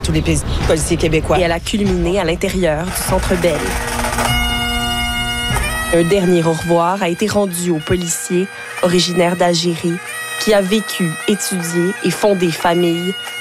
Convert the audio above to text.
tous les policiers québécois. Et elle a culminé à l'intérieur du Centre Bell. Un dernier au revoir a été rendu aux policiers originaires d'Algérie qui a vécu, étudié et fondé famille